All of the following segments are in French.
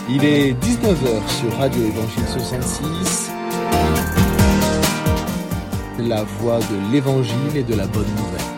Il est 19h sur Radio Évangile 66, la voix de l'Évangile et de la bonne nouvelle.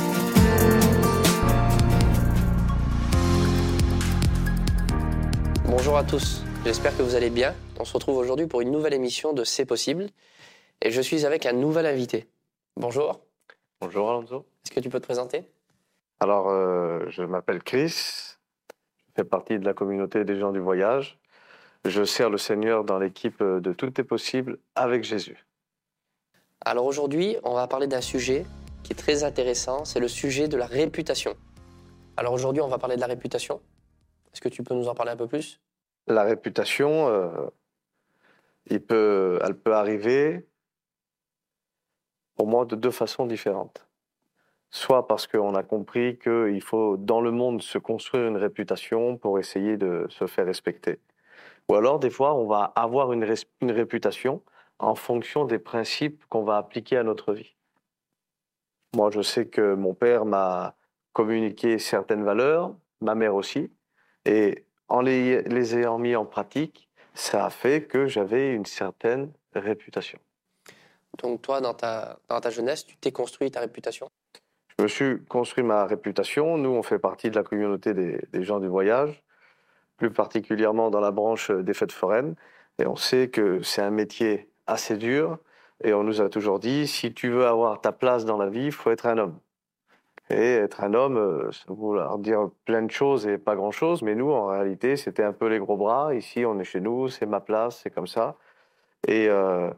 Bonjour à tous, j'espère que vous allez bien. On se retrouve aujourd'hui pour une nouvelle émission de C'est possible et je suis avec un nouvel invité. Bonjour. Bonjour Alonso. Est-ce que tu peux te présenter ? Alors, je m'appelle Chris, je fais partie de la communauté des gens du voyage. Je sers le Seigneur dans l'équipe de Tout est possible avec Jésus. Alors aujourd'hui, on va parler d'un sujet qui est très intéressant, c'est le sujet de la réputation. Alors aujourd'hui, on va parler de la réputation. Est-ce que tu peux nous en parler un peu plus ? La réputation, elle peut arriver pour moi de deux façons différentes. Soit parce qu'on a compris qu'il faut dans le monde se construire une réputation pour essayer de se faire respecter. Ou alors des fois on va avoir une réputation en fonction des principes qu'on va appliquer à notre vie. Moi je sais que mon père m'a communiqué certaines valeurs, ma mère aussi, et en les ayant mis en pratique, ça a fait que j'avais une certaine réputation. Donc toi, dans ta jeunesse, tu t'es construit ta réputation ? Je me suis construit ma réputation. Nous, on fait partie de la communauté des gens du voyage, plus particulièrement dans la branche des fêtes foraines. Et on sait que c'est un métier assez dur. Et on nous a toujours dit, si tu veux avoir ta place dans la vie, il faut être un homme. Et être un homme, ça veut vouloir dire plein de choses et pas grand-chose. Mais nous, en réalité, c'était un peu les gros bras. Ici, on est chez nous, c'est ma place, c'est comme ça. Et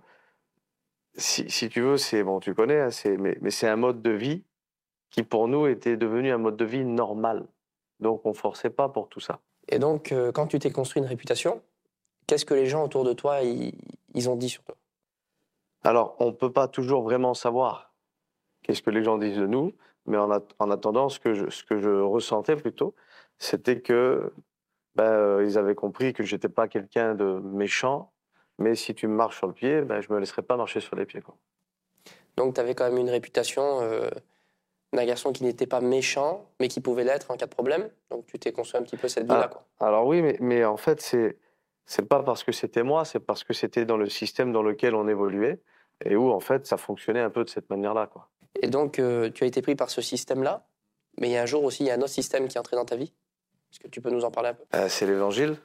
si tu veux, c'est bon, tu connais, hein, mais c'est un mode de vie qui pour nous était devenu un mode de vie normal. Donc on ne forçait pas pour tout ça. Et donc, quand tu t'es construit une réputation, qu'est-ce que les gens autour de toi, ils ont dit sur toi ? Alors, on ne peut pas toujours vraiment savoir qu'est-ce que les gens disent de nous, mais en attendant, ce que je ressentais plutôt, c'était que ils avaient compris que je n'étais pas quelqu'un de méchant, mais si tu me marches sur le pied, je ne me laisserai pas marcher sur les pieds, quoi. Donc tu avais quand même une réputation d'un garçon qui n'était pas méchant, mais qui pouvait l'être en cas de problème. Donc tu t'es construit un petit peu cette vie-là, quoi. Alors oui, mais en fait, c'est pas parce que c'était moi, c'est parce que c'était dans le système dans lequel on évoluait et où, en fait, ça fonctionnait un peu de cette manière-là, quoi. Et donc, tu as été pris par ce système-là, mais il y a un jour aussi, il y a un autre système qui est entré dans ta vie. Est-ce que tu peux nous en parler un peu ? C'est l'Évangile.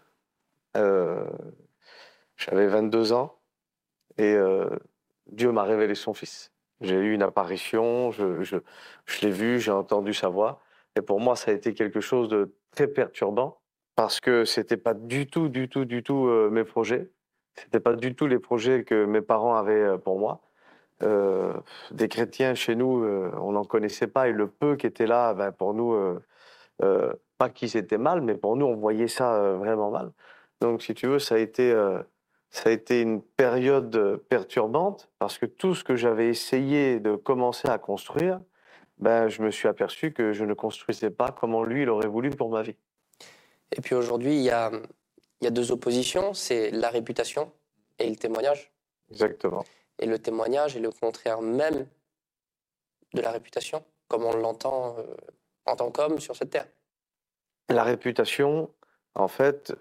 J'avais 22 ans et Dieu m'a révélé son Fils. J'ai eu une apparition, je l'ai vu, j'ai entendu sa voix. Et pour moi, ça a été quelque chose de très perturbant parce que c'était pas du tout mes projets. C'était pas du tout les projets que mes parents avaient pour moi. Des chrétiens chez nous, on n'en connaissait pas et le peu qui était là, pour nous, pas qu'ils étaient mal, mais pour nous, on voyait ça vraiment mal. Donc, si tu veux, ça a été une période perturbante parce que tout ce que j'avais essayé de commencer à construire, je me suis aperçu que je ne construisais pas comme lui, il aurait voulu pour ma vie. Et puis aujourd'hui, il y a deux oppositions, c'est la réputation et le témoignage. Exactement. Et le témoignage est le contraire même de la réputation, comme on l'entend en tant qu'homme sur cette terre. La réputation, en fait,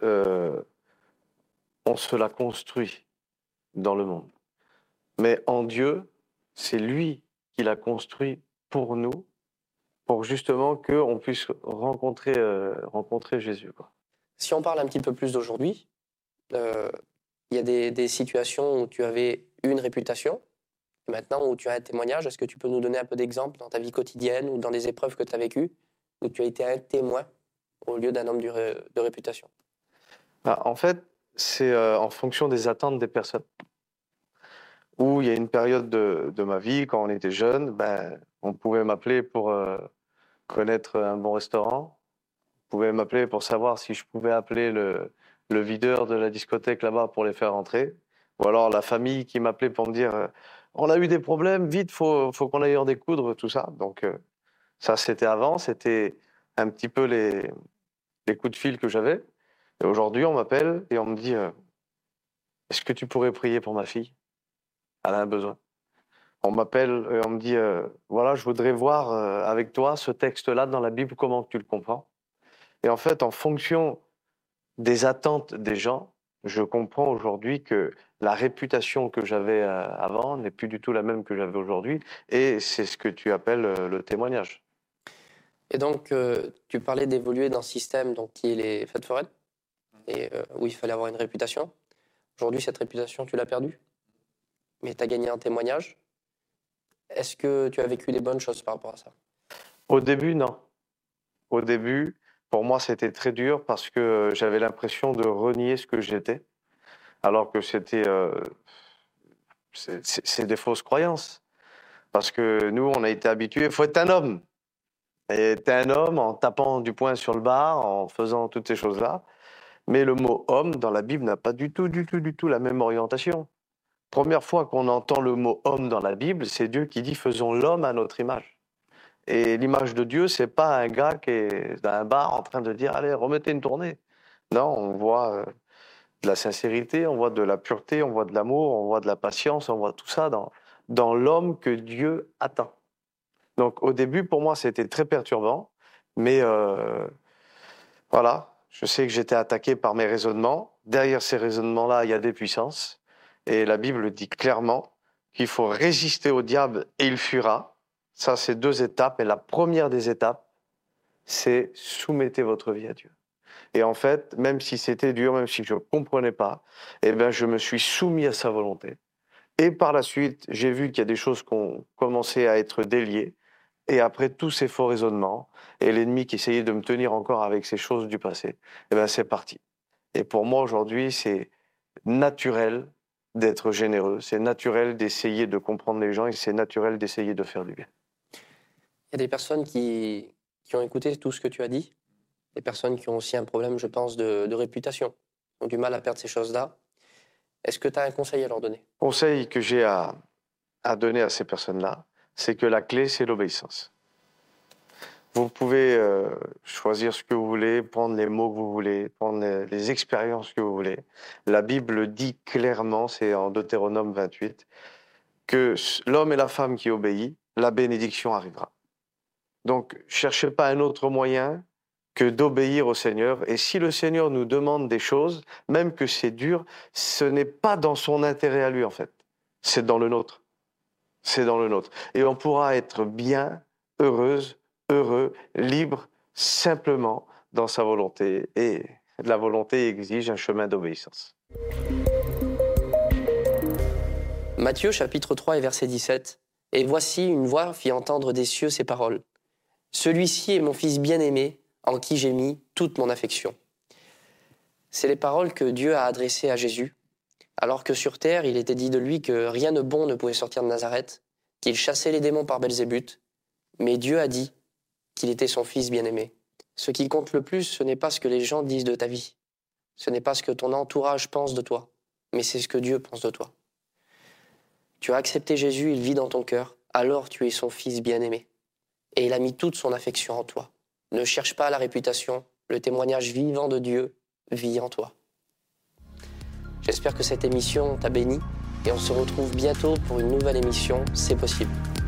on se la construit dans le monde. Mais en Dieu, c'est lui qui l'a construit pour nous, pour justement qu'on puisse rencontrer Jésus, quoi. Si on parle un petit peu plus d'aujourd'hui, il y a des situations où tu avais une réputation, et maintenant où tu as un témoignage. Est-ce que tu peux nous donner un peu d'exemples dans ta vie quotidienne ou dans des épreuves que tu as vécues, où tu as été un témoin au lieu d'un homme de réputation ? En fait, c'est en fonction des attentes des personnes. Où il y a une période de ma vie, quand on était jeune, on pouvait m'appeler pour connaître un bon restaurant. On pouvait m'appeler pour savoir si je pouvais appeler le videur de la discothèque là-bas pour les faire rentrer. Ou alors la famille qui m'appelait pour me dire on a eu des problèmes, vite, faut qu'on aille en découdre, tout ça. Donc ça, c'était avant, c'était un petit peu les coups de fil que j'avais. Et aujourd'hui, on m'appelle et on me dit est-ce que tu pourrais prier pour ma fille ? Elle a un besoin. On m'appelle et on me dit voilà, je voudrais voir avec toi ce texte-là dans la Bible, comment tu le comprends. Et en fait, en fonction des attentes des gens, je comprends aujourd'hui que la réputation que j'avais avant n'est plus du tout la même que j'avais aujourd'hui. Et c'est ce que tu appelles le témoignage. Et donc, tu parlais d'évoluer dans un système donc, qui est les fêtes foraines, et où il fallait avoir une réputation. Aujourd'hui, cette réputation, tu l'as perdue, mais tu as gagné un témoignage. Est-ce que tu as vécu des bonnes choses par rapport à ça? Au début, non. Au début, pour moi, c'était très dur parce que j'avais l'impression de renier ce que j'étais, alors que c'est des fausses croyances. Parce que nous, on a été habitués, il faut être un homme. Et t'es un homme en tapant du poing sur le bar, en faisant toutes ces choses-là. Mais le mot homme dans la Bible n'a pas du tout la même orientation. Première fois qu'on entend le mot homme dans la Bible, c'est Dieu qui dit faisons l'homme à notre image. Et l'image de Dieu, c'est pas un gars qui est dans un bar en train de dire allez, remettez une tournée. Non, on voit de la sincérité, on voit de la pureté, on voit de l'amour, on voit de la patience, on voit tout ça dans l'homme que Dieu attend. Donc au début, pour moi, c'était très perturbant, mais voilà, je sais que j'étais attaqué par mes raisonnements. Derrière ces raisonnements-là, il y a des puissances. Et la Bible dit clairement qu'il faut résister au diable et il fuira. Ça, c'est 2 étapes. Et la première des étapes, c'est soumettez votre vie à Dieu. Et en fait, même si c'était dur, même si je ne comprenais pas, eh ben, je me suis soumis à sa volonté. Et par la suite, j'ai vu qu'il y a des choses qui ont commencé à être déliées. Et après tous ces faux raisonnements, et l'ennemi qui essayait de me tenir encore avec ces choses du passé, eh ben, c'est parti. Et pour moi, aujourd'hui, c'est naturel d'être généreux. C'est naturel d'essayer de comprendre les gens et c'est naturel d'essayer de faire du bien. Il y a des personnes qui ont écouté tout ce que tu as dit, des personnes qui ont aussi un problème, je pense, de réputation, qui ont du mal à perdre ces choses-là. Est-ce que tu as un conseil à leur donner? Conseil que j'ai à donner à ces personnes-là, c'est que la clé, c'est l'obéissance. Vous pouvez choisir ce que vous voulez, prendre les mots que vous voulez, prendre les expériences que vous voulez. La Bible dit clairement, c'est en Deutéronome 28, que l'homme et la femme qui obéissent, la bénédiction arrivera. Donc, cherchez pas un autre moyen que d'obéir au Seigneur. Et si le Seigneur nous demande des choses, même que c'est dur, ce n'est pas dans son intérêt à lui, en fait. C'est dans le nôtre. C'est dans le nôtre. Et on pourra être bien, heureuse, heureux, libre, simplement dans sa volonté. Et la volonté exige un chemin d'obéissance. Matthieu chapitre 3 et verset 17. « Et voici une voix fit entendre des cieux ces paroles. Celui-ci est mon fils bien-aimé, en qui j'ai mis toute mon affection. » C'est les paroles que Dieu a adressées à Jésus, alors que sur terre, il était dit de lui que rien de bon ne pouvait sortir de Nazareth, qu'il chassait les démons par Belzébuth, mais Dieu a dit qu'il était son fils bien-aimé. Ce qui compte le plus, ce n'est pas ce que les gens disent de ta vie, ce n'est pas ce que ton entourage pense de toi, mais c'est ce que Dieu pense de toi. Tu as accepté Jésus, il vit dans ton cœur, alors tu es son fils bien-aimé. Et il a mis toute son affection en toi. Ne cherche pas la réputation, le témoignage vivant de Dieu vit en toi. J'espère que cette émission t'a béni et on se retrouve bientôt pour une nouvelle émission, c'est possible.